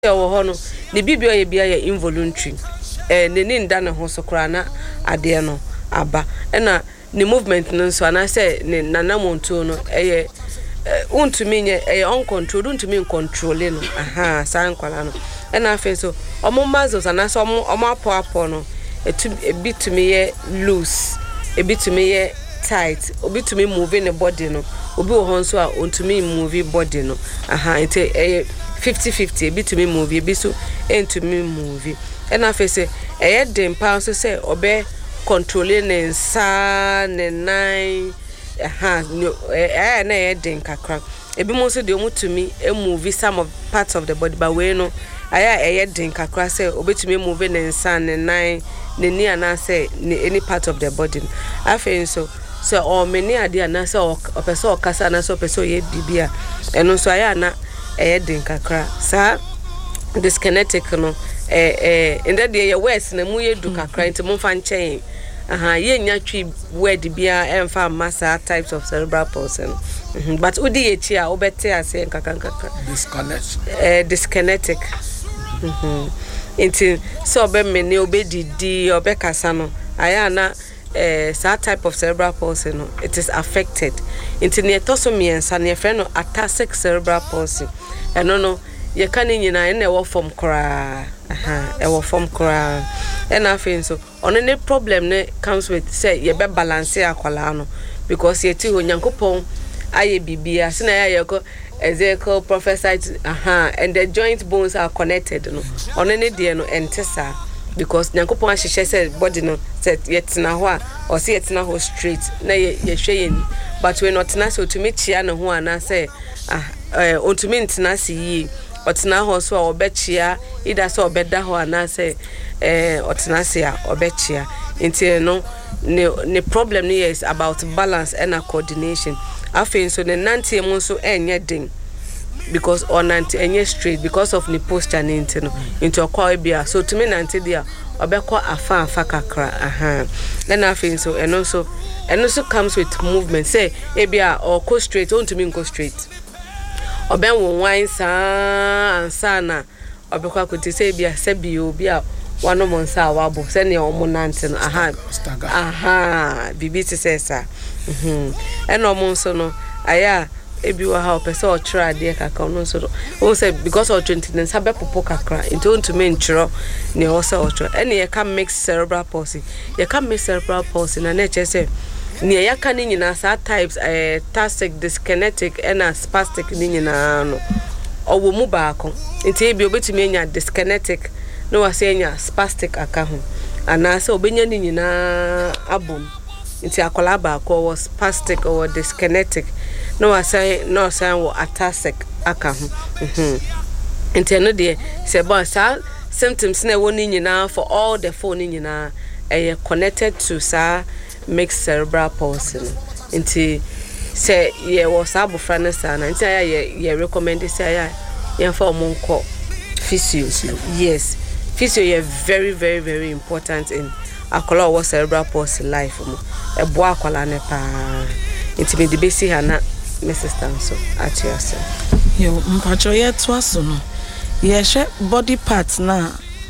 wo ho no ne bibio ye bia ye involuntary ne ni nda ne ho so kra na ade no aba na ne movement no so na say ne nanamonto no untumi nye uncontrolled untumi control no san kwala no na afen so omo mazos na so omo apo no ebitumi ye loose ebitumi ye tight obitumi move in the body no obi wo ho so a untumi move body no ite 50-50 ebitumi move ebi so entumi move na afen se den pa so say obe controlling nsa ne nine na den kakra ebi mo so de omutumi move some of parts of the body but we no den kakra say obetumi move ne nsa ne nine ne ni ana say any part of the body afen so many ade ana say opeso okasa na so opeso ye bibia eno so na den kakra sa dyskinetic no inde de ye west na mu ye du kakra nti mo fa nchen ye nya twi word bia emfa massa types of cerebral palsy but udi ye chi a obete ase nkaka dyskinetic nti so be mene obedidi obekasa no aya na sa type of cerebral palsy no it is affected nti ne toso miensa ne friend no ataxic cerebral palsy eno no ye kan nyina na ewo form kra ewo form kra na afen so ono ne problem ne comes with say ye be balance akwala no because ye ti onyankopon aye bibia se na ya ko Ezekiel prophesied and the joint bones are connected no ono ne de no entesa because nyankopon ahihye say body no set yetina ho a o se yetina ho straight na ye hwe but we not na so to me chia ne ho ana say ontumi ntina se yi otina ho so a obechia ida so obeda ho ana say otina se a obechia nti no ne problem ni is about balance and coordination afen so ne nantie mu so enye den because on nantie enye straight because of ne posture ne nti no into kwa bia so to me nantie dia obekọ afa kakra then afen so eno so comes with movement say ebia or go straight on to me go straight oben won ansa na obekọ akote say bia sebi obi a wano monsa wabo se ne omo nante no bibi ti sesa eno mo so no aya ebi wa ha opese o try de kaka no so o say because of 20 sabe popo kakra into to me nchiro ne o say o try ene ye can mix cerebral palsy na na che say ne ya kan nyina sa types tactic dyskinetic and spastic ni nyina no owo mu baako nti ebi obetumi anya dyskinetic no was anya spastic aka ho anase obenya ni nyina abom nti akola baako was spastic or dyskinetic no was wo ataxic aka ho nti no de se ba sa symptoms na woni nyina for all the four ni nyina connected to sa mixed cerebral palsy nti se ye was abofra na sa na nti ye recommend say ye for monko physio yes physio is very very very important in akola wo cerebral palsy life mo ebo akola ne pa nti me de besi ha na my sister so atiase yo mpacho ye to aso no ye hwe body parts na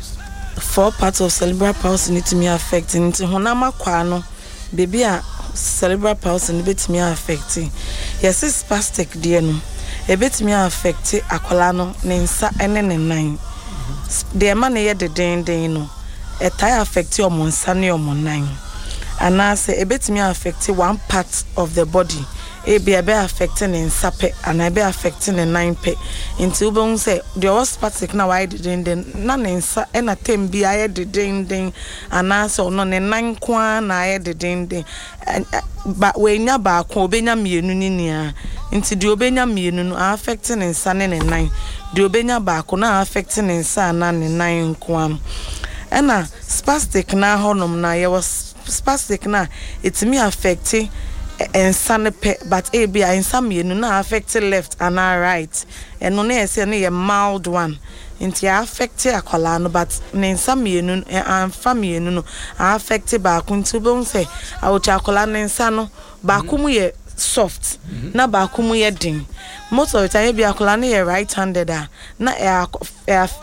4 parts of cerebral palsy need to me affect nti honam akwa no baby a cerebral palsy ni betimi affect yes spastic de no e betimi affect akola no ne nsa ene ne nan de ma ne ye de den no e tie affect omo nsa ne omo nan anase e betimi affect one part of the body e be affecting in sape and I be affecting the 9 pe into ubon say the spastic na why den na ne nsa e na tem bi aye de den anase ono ne nan kwa na aye de den ba we nya ba kwa obenya mienu ni nia into the obenya mienu no affecting nsa ne nan the obenya ba kwa na affecting nsa na ne nan kwa ena spastic na honom na ye was spastic na it me affecting and sanape but be in some na affect left and right and no na say na mild one inti affect akola no but na some and family no affect ba kuntu bon say awucha akola na nsa no ba kumu ye soft na ba kumu ye din most of the time be akola na right handed na